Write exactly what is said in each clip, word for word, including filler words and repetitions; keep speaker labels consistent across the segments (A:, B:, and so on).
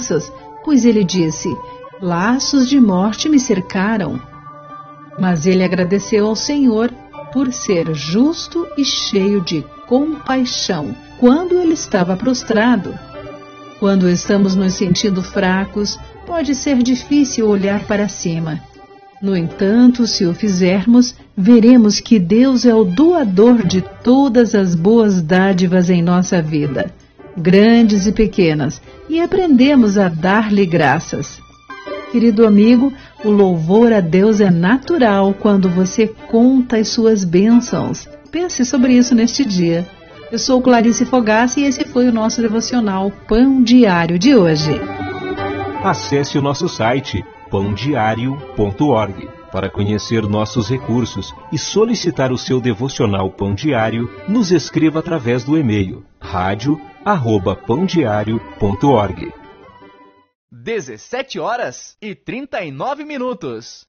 A: forças, pois ele disse: laços de morte me cercaram. Mas ele agradeceu ao Senhor por ser justo e cheio de compaixão quando ele estava prostrado. Quando estamos nos sentindo fracos, pode ser difícil olhar para cima. No entanto, se o fizermos, veremos que Deus é o doador de todas as boas dádivas em nossa vida, grandes e pequenas, e aprendemos a dar-lhe graças. Querido amigo, o louvor a Deus é natural quando você conta as suas bênçãos. Pense sobre isso neste dia. Eu sou Clarice Fogassi e esse foi o nosso devocional Pão Diário de hoje.
B: Acesse o nosso site pão diário ponto org para conhecer nossos recursos e solicitar o seu devocional Pão Diário. Nos escreva através do e-mail rádio arroba pão diário ponto org.
C: dezessete horas e trinta e nove minutos.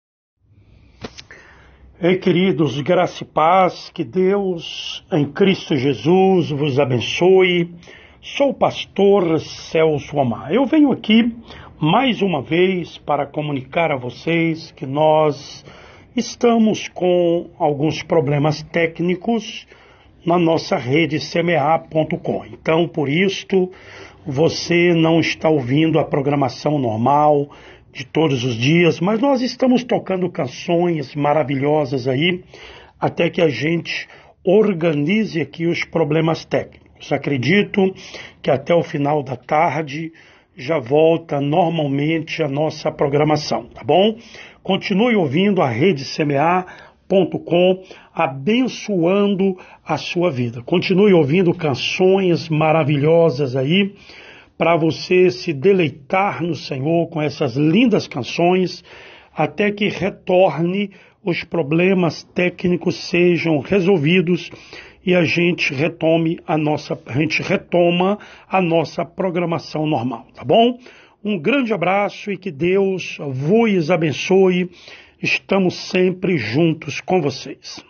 D: Ei, queridos, graça e paz, que Deus em Cristo Jesus vos abençoe. Sou o pastor Celso Amar. Eu venho aqui mais uma vez para comunicar a vocês que nós estamos com alguns problemas técnicos na nossa rede semear ponto com. Então, por isto, você não está ouvindo a programação normal de todos os dias, mas nós estamos tocando canções maravilhosas aí, até que a gente organize aqui os problemas técnicos. Acredito que até o final da tarde já volta normalmente a nossa programação, tá bom? Continue ouvindo a rede semear ponto com, abençoando a sua vida. Continue ouvindo canções maravilhosas aí, para você se deleitar no Senhor com essas lindas canções, até que retorne, os problemas técnicos sejam resolvidos e a gente retome a nossa, a gente retoma a nossa programação normal, tá bom? Um grande abraço e que Deus vos abençoe. Estamos sempre juntos com vocês.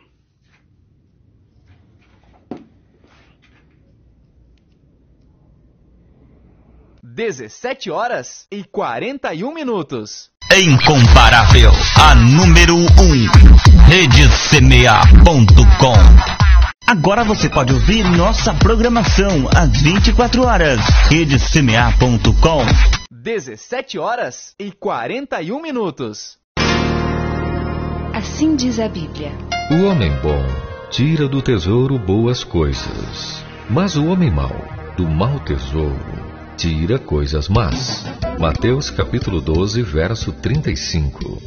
C: dezessete horas e quarenta e um minutos.
E: Incomparável, a número um, rede semear ponto com. Agora você pode ouvir nossa programação às vinte e quatro horas. rede semear ponto com.
C: dezessete horas e quarenta e um minutos.
F: Assim diz a Bíblia:
G: o homem bom tira do tesouro boas coisas, mas o homem mau, do mau tesouro, tira coisas más. Mateus capítulo doze, verso trinta e cinco.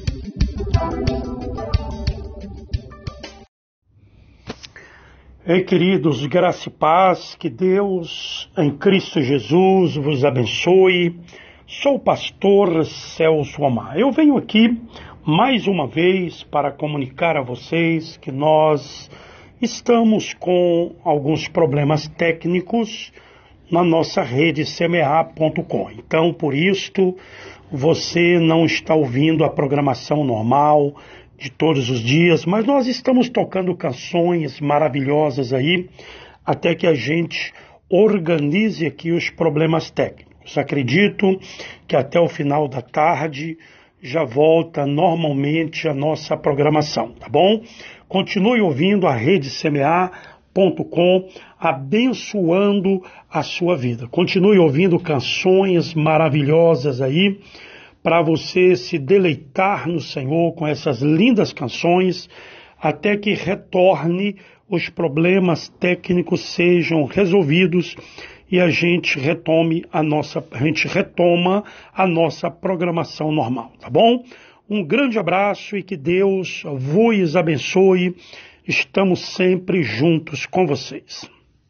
D: Ei, queridos, graça e paz, que Deus em Cristo Jesus vos abençoe. Sou o pastor Celso Amar. Eu venho aqui mais uma vez para comunicar a vocês que nós estamos com alguns problemas técnicos na nossa rede semear ponto com. Então, por isto, você não está ouvindo a programação normal de todos os dias, mas nós estamos tocando canções maravilhosas aí, até que a gente organize aqui os problemas técnicos. Acredito que até o final da tarde já volta normalmente a nossa programação, tá bom? Continue ouvindo a rede semear ponto com, abençoando a sua vida. Continue ouvindo canções maravilhosas aí, para você se deleitar no Senhor com essas lindas canções, até que retorne, os problemas técnicos sejam resolvidos e a gente retome a nossa, a gente retoma a nossa programação normal, tá bom? Um grande abraço e que Deus vos abençoe. Estamos sempre juntos com vocês.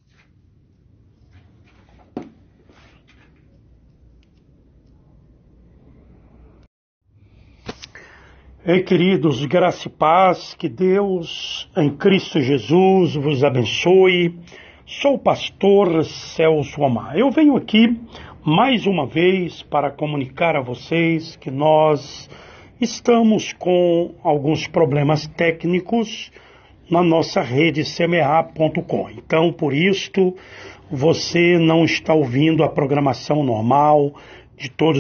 D: Ei, queridos, graça e paz, que Deus em Cristo Jesus vos abençoe. Sou o pastor Celso Amar. Eu venho aqui mais uma vez para comunicar a vocês que nós estamos com alguns problemas técnicos na nossa rede semear ponto com. Então, por isto, você não está ouvindo a programação normal de todos